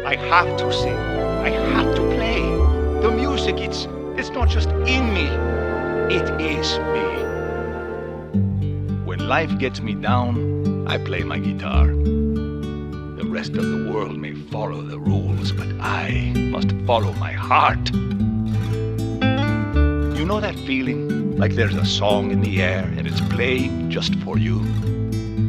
I have to sing. I have to play. The music, it's not just in me. It is me. When life gets me down, I play my guitar. The rest of the world may follow the rules, but I must follow my heart. You know that feeling? Like there's a song in the air and it's playing just for you.